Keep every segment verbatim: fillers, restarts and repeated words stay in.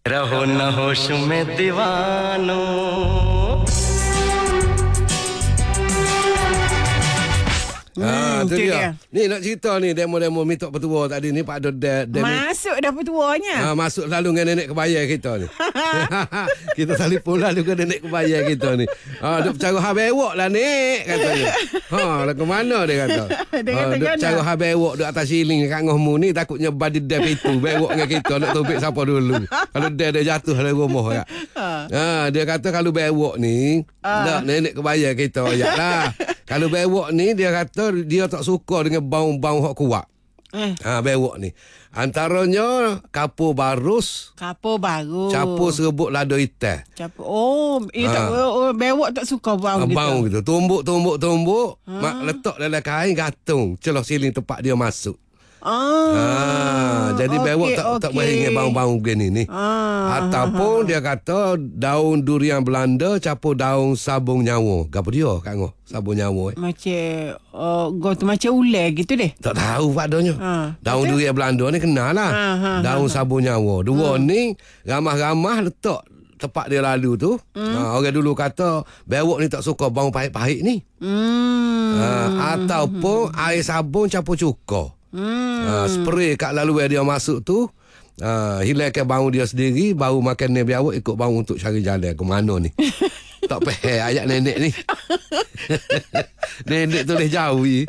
रहो न होश में दीवानो. Ah, tu dia. dia. Ni nak cerita ni demo-demo mitok petua tadi ni Pak Dodel. Masuk dah petuanya. Ah, masuk lalu dengan nenek kebaya kita ni. Kita telefon lalu dengan nenek kebaya kita ni. Ah, duk bercara ha bewok lah nek katanya. Ha, lah ke mana dia kata? Dia Ha, kata duk kan bercara ha bewok duk atas siling kat ngohmu ni takutnya badi dep itu bewok dengan kita nak topik siapa dulu. Kalau dia dia jatuh dari rumah kat. Ha, dia kata kalau bewok ni dak nenek kebaya kita ayatlah. Kalau bewok ni dia kata dia tak suka dengan bau-bau hak kuat. Eh. Ha, bewok ni. Antaranya kapur barus, Kapur baru. capur serbuk lada hitam. Capur. Oh, ia Ha. tak oh, bewok tak suka bau Ha, gitu. bau gitu. Tumbuk, tumbuk, tumbuk. Ha. Mak letak dalam kain gantung. Celah siling tempat dia masuk. Ah. Ha, jadi okey, bewok tak tak okey. boleh ingat bau-bau begini ni. Ah. Ataupun dia kata daun durian Belanda capur daun sabung nyawa. Gapo dia kat ngoh? Sabung nyawa. Eh? Macam uh, Gau tu macam ular gitu deh. Tak tahu padanya. Ha. Daun Betul? durian Belanda ni kenal lah. Ha, ha, daun ha, sabun nyawa. Dua ni ramah-ramah letak tempat dia lalu tu. Hmm. Ha, orang dulu kata bewok ni tak suka bau pahit-pahit ni. Hmm. Ha, ataupun air sabun campur cuka. Hmm. Ha, spray kat laluan dia masuk tu. Ha, hilangkan bau dia sendiri. Bau makan ni biawak ikut bau untuk cari jalan ke mana ni. Tak payah ayat nenek ni. Nenek tu dah jauh ni.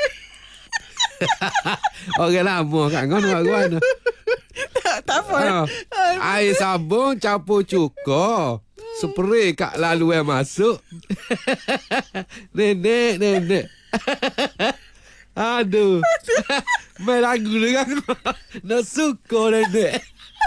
Orang lama kat kau nak mana? tak, tak apa. Ha, air sabun campur cuka. Spray kat laluan masuk. Nenek, nenek. Aduh. Main lagu dengan aku. Nak suka nenek.